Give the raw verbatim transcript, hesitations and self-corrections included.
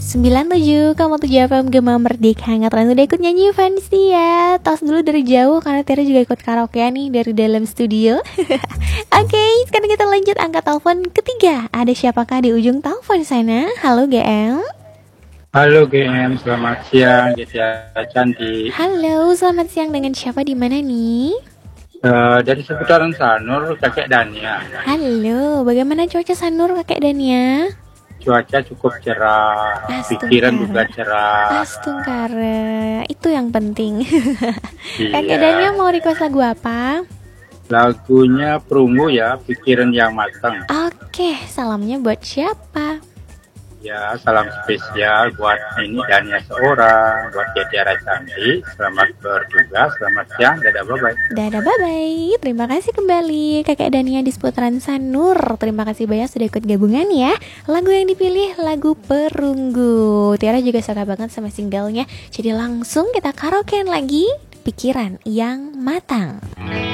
sembilan tujuh koma tujuh F M Gema Merdeka hangat. Kalian udah ikut nyanyi fancy ya. Tos dulu dari jauh karena Tera juga ikut karaoke nih dari dalam studio. Oke, okay, sekarang kita lanjut angkat telepon ketiga. Ada siapakah di ujung telepon sana? Halo G M. Halo G M, selamat siang Getia Cantik. Halo, selamat siang, dengan siapa di mana nih? Uh, dari seputaran Sanur, Kakek Dania. Halo, bagaimana cuaca Sanur Kakek Dania? Cuaca cukup cerah, Astungkara. Pikiran juga cerah. Astungkara, itu yang penting. Iya. Kakek Dania mau request lagu apa? Lagunya Perunggu ya, Pikiran yang Matang. Oke, salamnya buat siapa? Ya, salam spesial buat ini Dania seorang, buat Tiara Cantik. Selamat bertugas, selamat siang, dadah bye-bye. Dadah bye-bye, terima kasih kembali Kakek Dania di seputaran Sanur. Terima kasih banyak sudah ikut gabungan ya. Lagu yang dipilih lagu Perunggu. Tiara juga suka banget sama singlenya. Jadi langsung kita karaokean lagi, Pikiran yang Matang.